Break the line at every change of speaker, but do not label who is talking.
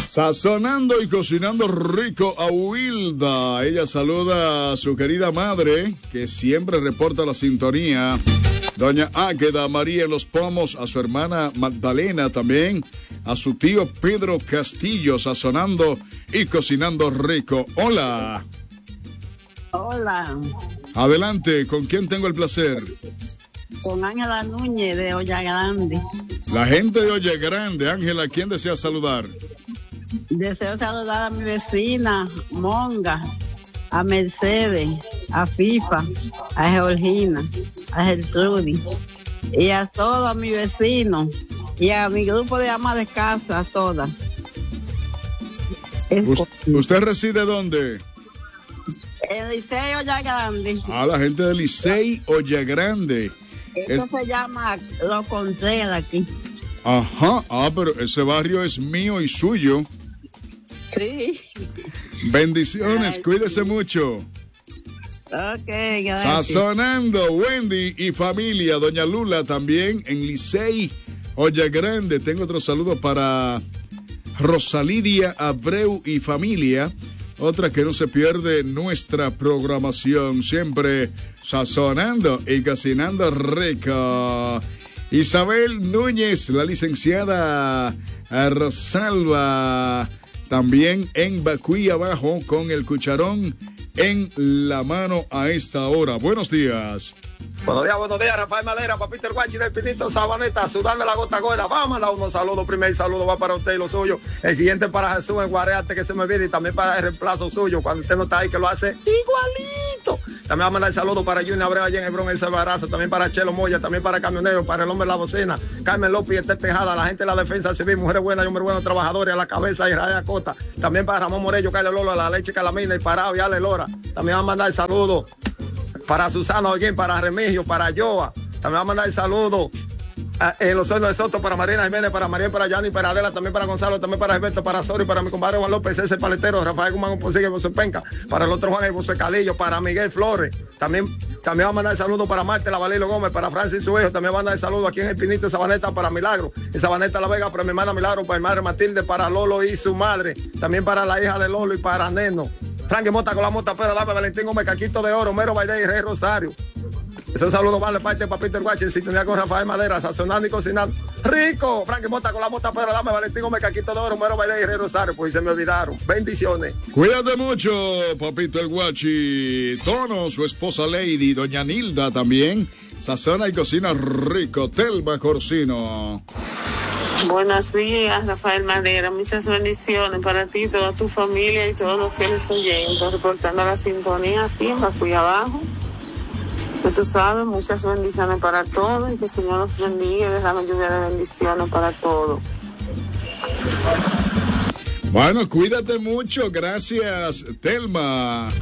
Sazonando y cocinando rico a Wilda. Ella saluda a su querida madre, que siempre reporta la sintonía. Doña Águeda María en Los Pomos, a su hermana Magdalena también, a su tío Pedro Castillo, sazonando y cocinando rico. Hola.
Hola.
Adelante, ¿con quién tengo el placer?
Con Ángela Núñez de Olla Grande.
La gente de Olla Grande. Ángela, ¿quién desea saludar?
Deseo saludar a mi vecina, Monga, a Mercedes, a FIFA, a Georgina, a Gertrudis, y a todos mis vecinos, y a mi grupo de amas de casa, a todas.
¿Usted reside dónde?
En Licey Olla Grande.
Ah, la gente de Licey Olla Grande.
Esto se llama Los Contreras aquí.
Ajá, pero ese barrio es mío y suyo.
Sí.
Bendiciones,
ay,
cuídese
sí.
mucho.
Ok, gracias.
Sazonando, Wendy y familia, doña Lula también en Licey Olla Grande. Tengo otro saludo para Rosalidia Abreu y familia. Otra que no se pierde nuestra programación, siempre sazonando y cocinando rico. Isabel Núñez, la licenciada Rosalba, también en Bacuy abajo con el cucharón en la mano a esta hora. Buenos días.
Buenos días, Rafael Madera, Papito el Guachi del Pinito Sabaneta, sudando la gota gorda. Vamos a dar unos saludos. Primer saludo va para usted y lo suyo. El siguiente para Jesús en Guareate, que se me olvide, y también para el reemplazo suyo, cuando usted no está ahí, que lo hace igualito. También va a mandar saludos para Junior Abreu allá en Hebrón, ese barazo. También para Chelo Moya, también para Camionero, para el hombre de la bocina, Carmen López y Esther Tejada, la gente de la defensa civil, mujeres buenas y hombres buenos, trabajadores, a la cabeza Israel Acosta. También para Ramón Morello, Carlos Lolo, a la leche Calamina y Parado y Ale Lora. También va a mandar saludos para Susana Ollín, para Remigio, para Joa. También va a mandar el saludo en los sueños de Soto, para Marina Jiménez, para María, para Yanni, para Adela, también para Gonzalo, también para Alberto, para Sori, para mi compadre Juan López, ese paletero, Rafael Guzmán, Posigue, José Penca, para el otro Juan, el José Calillo, para Miguel Flores. También va a mandar el saludo para Marte, la Valilo Gómez, para Francis su hijo. También va a mandar el saludo aquí en el Pinito de Sabaneta para Milagro, en Sabaneta La Vega, para mi hermana Milagro, para mi madre Matilde, para Lolo y su madre. También para la hija de Lolo y para Neno. Frankie Mota con la mota, pero dame Valentín Gómez, Caquito de Oro, Mero Baile y Rey Rosario. Ese saludo vale parte de Papito el Guachi en sintonía con Rafael Madera, sazonando y cocinando rico. Frankie Mota con la mota, pero dame Valentín Gómez, Caquito de Oro, Mero Baile y Rey Rosario, pues se me olvidaron. Bendiciones.
Cuídate mucho, Papito el Guachi. Tono, su esposa Lady, doña Nilda también. Sazona y cocina rico. Telma Corsino.
Buenos días, Rafael Madera. Muchas bendiciones para ti, toda tu familia y todos los fieles oyentes. Reportando la sintonía aquí en Bacuy abajo. Que tú sabes, muchas bendiciones para todos y que el Señor nos bendiga y derrame lluvia de bendiciones para todos.
Bueno, cuídate mucho. Gracias, Telma.